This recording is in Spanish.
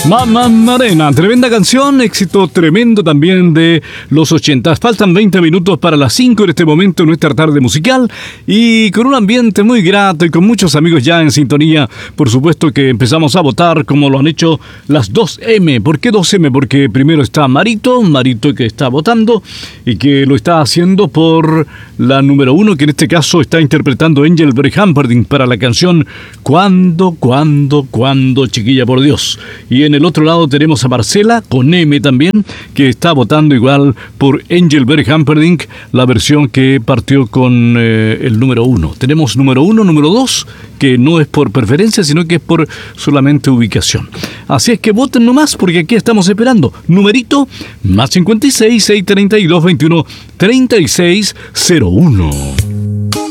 Mamma Marena, tremenda canción, éxito tremendo también de los 80. Faltan 20 minutos para las 5 en este momento en nuestra tarde musical y con un ambiente muy grato y con muchos amigos ya en sintonía. Por supuesto que empezamos a votar como lo han hecho las 2M. ¿Por qué 2M? Porque primero está Marito que está votando y que lo está haciendo por la número 1, que en este caso está interpretando Engelbert Humperdinck para la canción Cuando, chiquilla por Dios. Y en el otro lado tenemos a Marcela, con M también, que está votando igual por Engelbert Humperdinck, la versión que partió con el número 1. Tenemos número 1, número 2, que no es por preferencia, sino que es por solamente ubicación. Así es que voten nomás, porque aquí estamos esperando. Numerito, más 56 632 21 36 01.